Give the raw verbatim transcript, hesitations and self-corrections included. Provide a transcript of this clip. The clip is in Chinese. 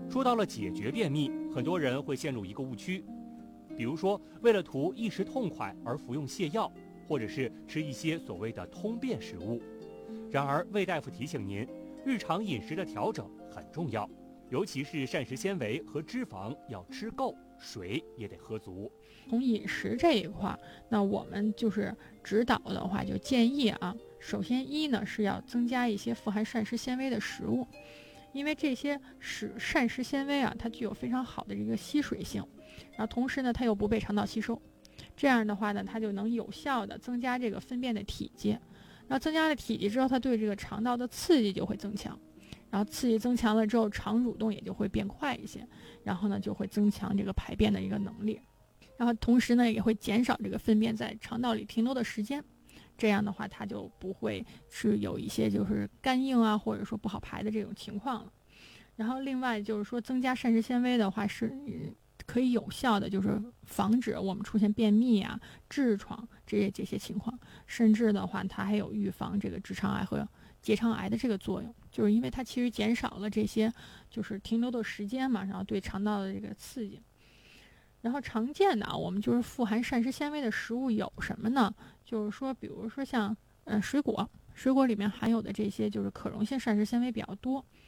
说到了解决便秘，很多人会陷入一个误区，比如说为了图一时痛快而服用泻药，或者是吃一些所谓的通便食物。然而魏大夫提醒您，日常饮食的调整很重要，尤其是膳食纤维和脂肪要吃够，水也得喝足。 从饮食这一块，那我们就是指导的话，就建议啊，首先一呢是要增加一些富含膳食纤维的食物，因为这些食膳食纤维啊，它具有非常好的这个吸水性，然后同时呢，它又不被肠道吸收，这样的话呢，它就能有效的增加这个粪便的体积。然后增加了体积之后，它对这个肠道的刺激就会增强，然后刺激增强了之后，肠蠕动也就会变快一些，然后呢就会增强这个排便的一个能力，然后同时呢也会减少这个粪便在肠道里停留的时间，这样的话它就不会是有一些就是干硬啊，或者说不好排的这种情况了。然后另外就是说增加膳食纤维的话是可以有效的就是防止我们出现便秘啊、痔疮这些这些情况，甚至的话它还有预防这个直肠癌和结肠癌的这个作用，就是因为它其实减少了这些就是停留的时间嘛，然后对肠道的这个刺激。然后常见的啊，我们就是富含膳食纤维的食物有什么呢？就是说比如说像呃水果，水果里面含有的这些就是可溶性膳食纤维比较多，